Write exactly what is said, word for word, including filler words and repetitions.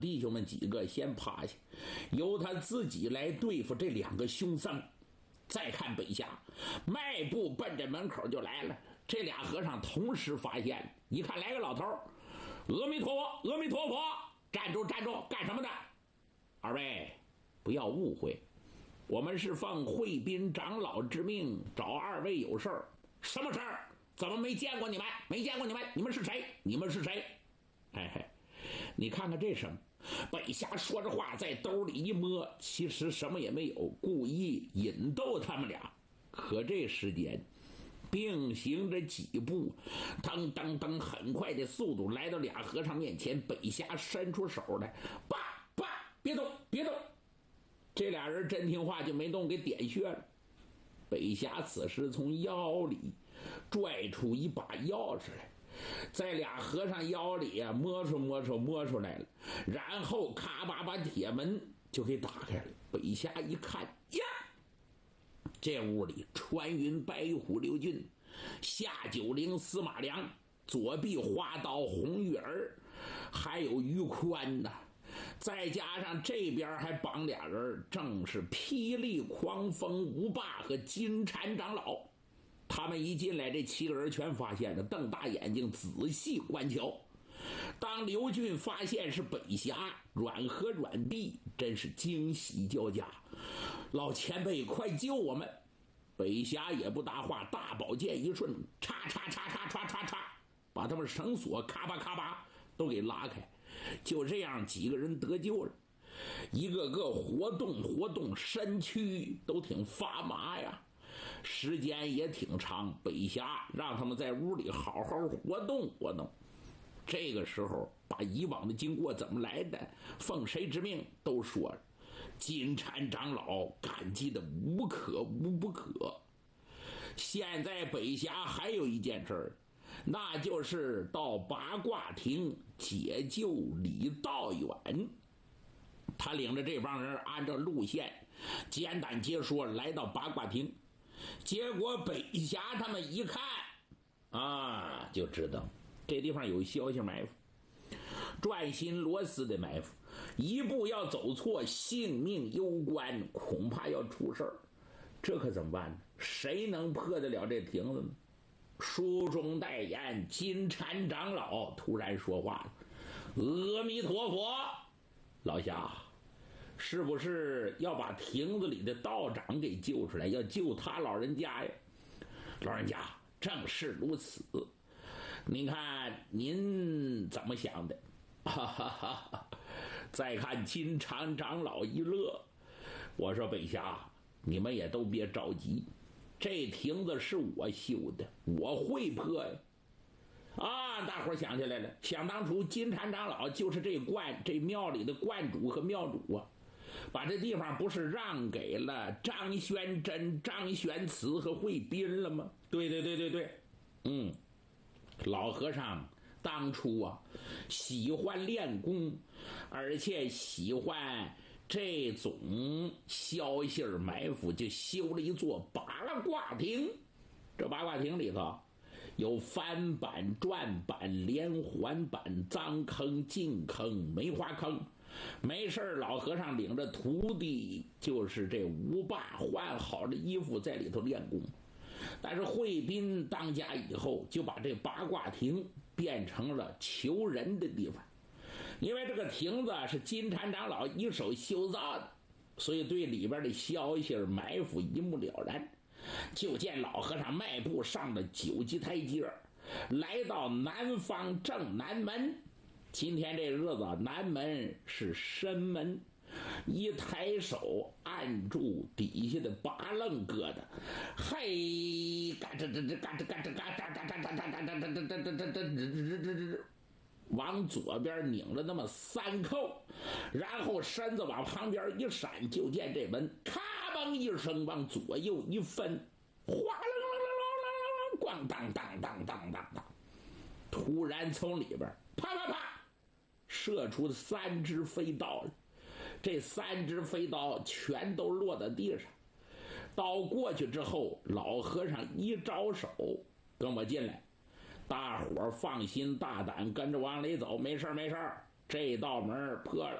弟兄们几个先趴下，由他自己来对付这两个凶僧。再看北峡，迈步奔着门口就来了。这俩和尚同时发现，一看来个老头，阿弥陀佛，阿弥陀佛，站住站住，干什么的？二位不要误会，我们是奉慧斌长老之命找二位有事儿。什么事儿？怎么没见过你们？没见过你们？你们是谁？你们是谁？哎嘿，你看看这什么？北峡说着话，在兜里一摸，其实什么也没有，故意引逗他们俩。可这时间并行着几步，噔噔噔，很快的速度来到俩和尚面前。北峡伸出手来，爸爸，别动，别动。这俩人真听话，就没动，给点穴了。北峡此时从腰里拽出一把钥匙来，在俩和尚腰里啊摸出摸出摸出来了，然后咔吧把铁门就给打开了。北峡一看呀，这屋里穿云白虎刘俊，下九龄司马良，左臂花刀红玉儿，还有于宽呐，再加上这边还绑俩人，正是霹雳狂风吴霸和金蝉长老。他们一进来，这七个人全发现了，瞪大眼睛仔细观瞧。当刘俊发现是北峡，软和软臂，真是惊喜交加。老前辈快救我们！北峡也不搭话，大宝剑一顺，叉叉叉叉叉叉叉，把他们绳索咔吧咔吧都给拉开。就这样几个人得救了，一个个活动活动，身躯都挺发麻呀。时间也挺长，北峡让他们在屋里好好活动活动。这个时候把以往的经过怎么来的，奉谁之命都说了。金蝉长老感激的无可无不可。现在北峡还有一件事儿，那就是到八卦亭解救李道远。他领着这帮人按照路线简短截说来到八卦亭，结果北峡他们一看啊，就知道这地方有消息埋伏，转心螺丝的埋伏，一步要走错，性命攸关，恐怕要出事儿。这可怎么办呢？谁能破得了这亭子呢？书中代言金蝉长老突然说话了：阿弥陀佛，老侠，是不是要把亭子里的道长给救出来，要救他老人家呀？老人家，正是如此。您看您怎么想的？哈哈哈哈！再看金蝉长老一乐，我说北峡，你们也都别着急，这亭子是我修的，我会破呀！啊，大伙想起来了，想当初金蝉长老就是这观这庙里的观主和庙主啊，把这地方不是让给了张玄真、张玄慈和慧斌了吗？对对对对对，嗯，老和尚当初啊喜欢练功，而且喜欢这种消息埋伏，就修了一座八卦亭。这八卦亭里头有翻版、转版、连环版、脏坑、净坑、梅花坑。没事，老和尚领着徒弟，就是这吴霸，换好了衣服在里头练功。但是慧斌当家以后，就把这八卦亭变成了求人的地方。因为这个亭子是金蝉长老一手修造的，所以对里边的消息埋伏一目了然。就见老和尚迈步上了九级台阶，来到南方正南门。今天这日子，南门是申门，一抬手按住底下的八楞疙瘩，嘿，嘎吱吱吱嘎吱嘎吱嘎吱嘎吱嘎吱嘎吱嘎吱嘎吱嘎吱嘎吱嘎吱嘎吱，往左边拧了那么三扣，然后身子往旁边一闪，就见这门咔嘣一声往左右一分，哗啦啦啦啦啦，咣当当当当当当，突然从里边啪啪啪射出三只飞刀来。这三只飞刀全都落到地上，刀过去之后，老和尚一招手，跟我进来，大伙儿放心大胆跟着往里走，没事没事， 这道门破了。